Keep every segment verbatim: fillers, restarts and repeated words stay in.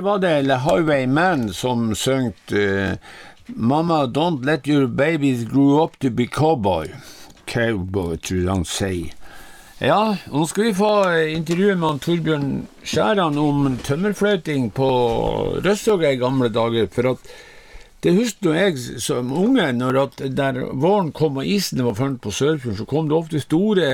var det Le Highwayman som søngte uh, Mama, don't let your babies grow up to be cowboy. Cowboy, tror jeg han sier. Ja, nå skal vi få intervjue med Torbjørn Skjæran om tømmerfløyting på Røssoga i gamle dager, for at det husker jeg som unge, når at der våren kom og isen var funnet på Sørfjorden, så kom det ofte store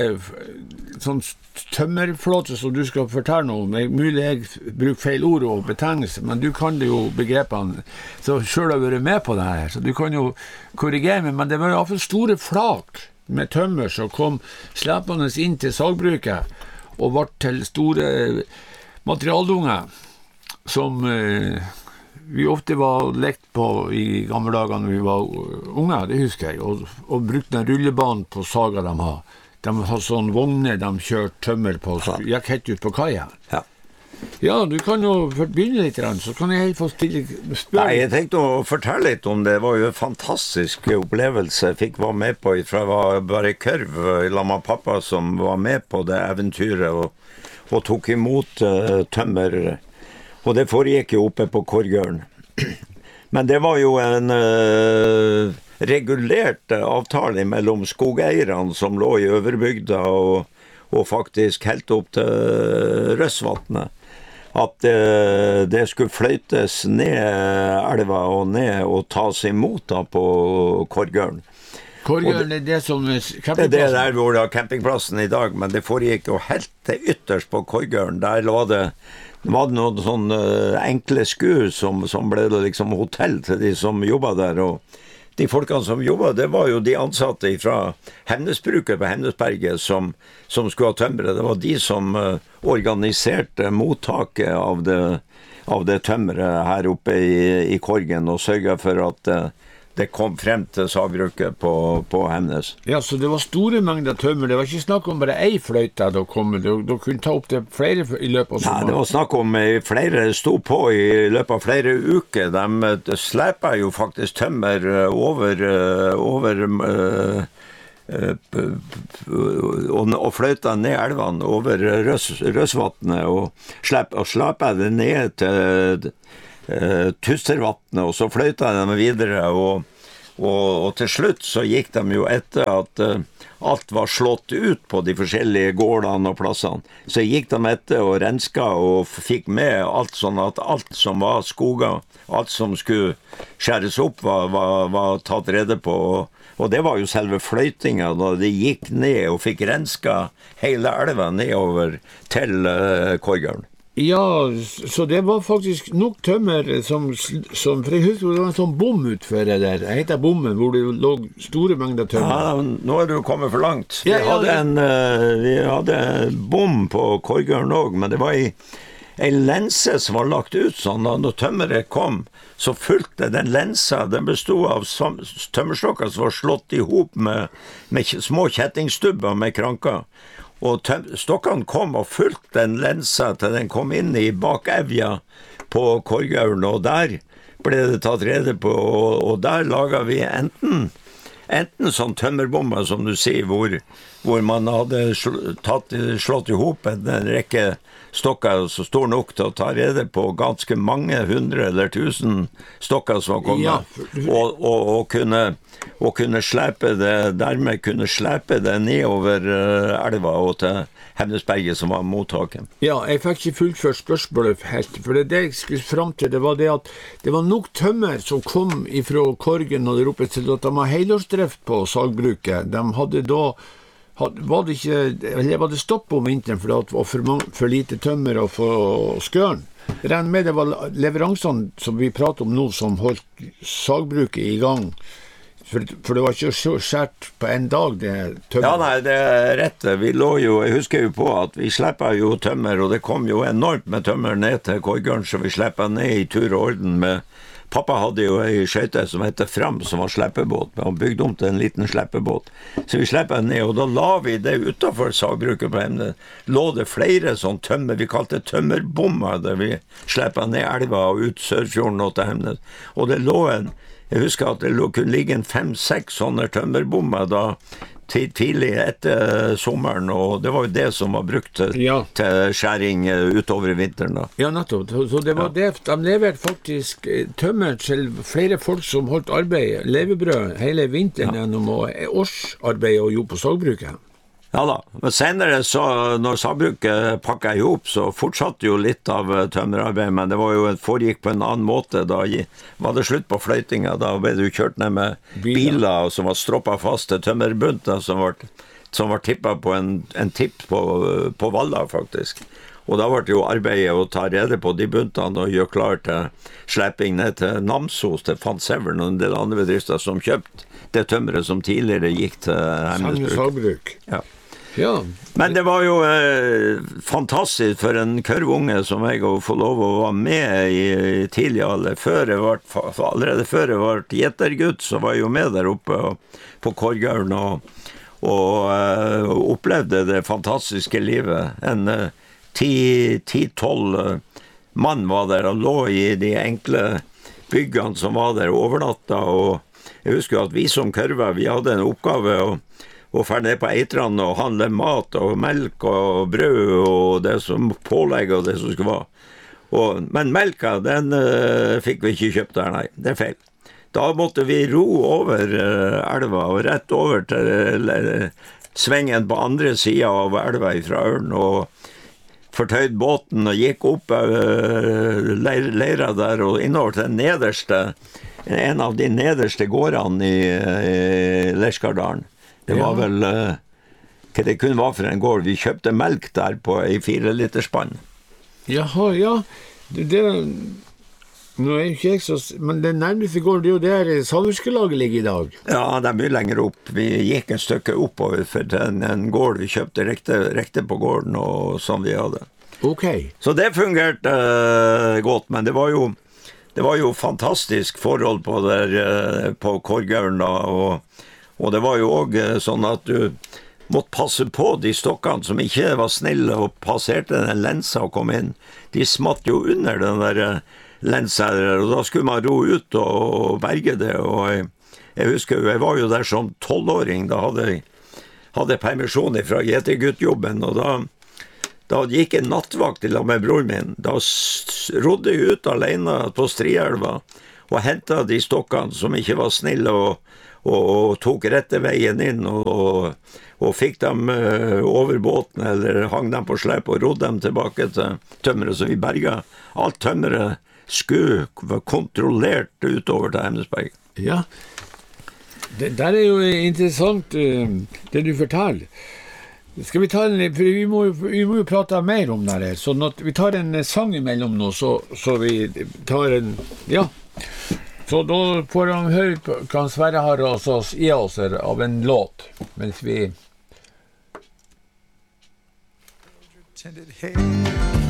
sånn tømmerflåter som du skal fortelle noe om. Jeg, mulig jeg bruker feil ord og betegnelse, men du kan det jo begrepene, så selv har vært med på det her, så du kan jo korrigere meg, men det var i hvert fall store flak med tømmer som kom slepende inn til sagbruket og ble til store materialdunger som eh, vi ofte var lekt på i gamle dager når vi var unge, det husker jeg, og, og brukte en rullebanen på saga de har. De har sånn vogner de kjørte tømmer på, så gikk helt ut på kaia. Ja. Ja, du kan jo begynne litt, så kan jeg få stille spørsmål. Nei, jeg tenkte å fortelle litt om det. Det var jo en fantastisk opplevelse jeg fikk være med på. For jeg var bare kørv i lag med pappa som var med på det eventyret og, og tok imot uh, tømmer. Og det foregikk jo oppe på Korgøren. Men det var jo en uh, regulert avtale mellom skogeierne som lå i Øverbygda og, og faktisk helt opp til Røsvatnet. At uh, det skulle fløytes ned elva og ned og tas imot da på Korgøren. Korgøren er det som er campingplassen? Det er der hvor det er campingplassen i dag, men det foregikk jo helt til ytterst på Korgøren. Der var det, var det noen sånne uh, enkle skur som, som ble det liksom hotell til de som jobbet der, og de folkene som jobbet, det var jo de ansatte fra Hemnesbruket på Hemnesberget som, som skulle ha tømmeret. Det var de som uh, organiserte mottaket av det, av det tømmeret her oppe i, i Korgen og sørget for at uh, det kom frem til sagbruket på, på Hemnes. Ja, så det var store mengder tømmer. Det var ikke snakk om bare ei fløyte da kom. Du, du kunne ta opp det flere i løpet av sommeren. Nei, det var snakk om flere stod på i løpet av flere uker. De, de slepet jo faktisk tømmer over, over uh, uh, og, og fløyta ned elvene over Røs, Røsvatnet og, slep, og slepet det ned til Uh, Tustervatnet, og så fløyta de videre, og, og, og til slutt så gikk de jo etter at uh, alt var slått ut på de forskjellige gårdene og plassene. Så gikk de etter og renska og fikk med alt sånn at alt som var skoger, alt som skulle skjæres opp var, var, var tatt rede på, og, og det var jo selve fløytinga da de gikk ned og fikk renska hele elva nedover til uh, Korgøren. Ja, så det var faktisk nok tømmer som, som for jeg husker det var en sånn bom utfor det der. Jeg heter bommen, hvor det lå store mengder tømmer. Ja, nå er du kommet for langt. Vi, ja, ja, hadde, en, uh, vi hadde bom på Korgøren også, men det var i en lense som var lagt ut sånn, da når tømmeret kom, så fulgte den lensa, den bestod av tømmerstokker som var slått ihop med, med små kjettingstubber med kranker. Og stokkene kom og fulgte den lensa til den kom inn i bakevja på Korgøren, og der ble det tatt rede på, og, og der laget vi enten, enten sånn tømmerbomber, som du sier, hvor, hvor man hadde sl- tatt, slått ihop en, en rekke stokker så stor nok til å ta rede på ganske mange hundre eller tusen stokker som var kommet, ja, for... og, og, og kunne og kunne slepe det, dermed kunne slepe det nedover uh, elva og til Hemnesberget som var mottaket. Ja, jeg fikk ikke fullført spørsmålet helt, for det, det jeg skulle frem til, det var det at det var nok tømmer som kom fra Korgen og der oppe til at de har helårsdrift på sagbruket. De hadde da, had, var det ikke, eller var det stopp om vinteren for det var for, for lite tømmer og for skøren. Regn med det var leveransene som vi prater om nå som holdt sagbruket i gang. For, for det var ikke så skjært på en dag det tømmer. Ja, nei, det er rett. Vi lå jo, jeg husker jo på at vi slipper jo tømmer, og det kom jo enormt med tømmer ned til Korgøren, så vi slipper ned i tur og orden med... Pappa hadde jo en skøyte som heter Fram, som var sleppebåt. Han bygde om til en liten sleppebåt. Så vi slipper ned, og da la vi det utenfor sagbruket på Hemnes. Lå det flere sånn tømmer, vi kalte det tømmerbommer, der vi slipper ned elva og ut Sørfjorden og til Hemnes. Og det lå en... Jeg husker at det kunne ligge en fem-seks sånne tømmerbommer da tidlig etter sommeren, og det var jo det som var brukt til, ja. til skjæring utover vinteren da. Ja, nettopp. Så det var ja. det, de leverte faktisk tømmer til flere folk som holdt arbeid, levebrød, hele vinteren ja. gjennom årsarbeid og jo på sagbruket. Ja da, men senere så, når sagbruket pakket ihop, så fortsatte jo litt av tømmerarbeid, men det var jo et foregikk på en annen måte. Da var det slutt på fløytinga, da ble du kjørt ned med biler som var stroppet fast til tømmerbunter, som var, som var tippet på en, en tipp på, på Valla, faktisk. Og da var det jo arbeidet å ta rede på de buntene og gjøre klar til slepping ned til Namsos, til Fantsevern og en del andre bedrifter som kjøpte det tømmeret som tidligere gikk til Hemnesbruk. Sagbruk. Ja. Ja. Men det var jo eh, fantastisk for en kørvunge som jeg å få lov å være med i tidlig alder. Før jeg var, allerede før jeg var gjettergutt, så var jeg jo med der oppe på Korgaulen og, og eh, opplevde det fantastiske livet. En ti-tolv eh, mann var der og lå i de enkle byggene som var der overnatta, og jeg husker at vi som kørver, vi hadde en oppgave å og fer ned på Eitran og handle mat og melk og brød og det som pålegg og det som skulle være. Og, men melka, den uh, fikk vi ikke kjøpt der, nei, det er feil. Da måtte vi ro over uh, elva og rett over til uh, svengen på andre siden av elva fra Ørn og fortøyd båten og gikk opp uh, leir, leira der og innover til den nederste, en av de nederste gårdene i, i Lerskardalen. Det var vel, uh, hva det kunne være for en gård. Vi kjøpte melk der på en fire liters spann. Jaha, ja. Det, det, nå er jo ikke jeg så, men den nærmeste gården, det er jo der Salverskelaget ligger i dag. Ja, det er mye lenger opp. Vi gikk et stykke oppover for en, en gård vi kjøpte rekte, rekte på gården og som vi hadde. Ok. Så det fungerte uh, godt, men det var jo, det var jo fantastisk forhold på, der, uh, på Korgaulen da, og Og det var jo også sånn at du måtte passe på de stokkene som ikke var snille og passerte den lensa og kom inn. De smatt jo under den der lensa, og da skulle man ro ut og berge det. Og jeg, jeg husker jo, jeg var jo der som tolvåring, da hadde jeg hadde permisjon fra G T-guttjobben, og da, da gikk en nattvakt til med broren min. Da rodde jeg ut alene på Strielva og hentet de stokkene som ikke var snille og Og, og tok rette veien inn og, og, og fikk dem uh, over båten eller hang dem på slep og rodde dem tilbake til tømmeret, så vi berga. Alt tømmeret skulle være kontrollert utover til Hemnesberg. Ja, det der er jo interessant uh, det du forteller. Skal vi ta en, for vi må, vi må jo prate mer om det her, så vi tar en sang imellom nå, så, så vi tar en, ja. Så da får han høre hva Sverre har oss i oss av en låt, mens vi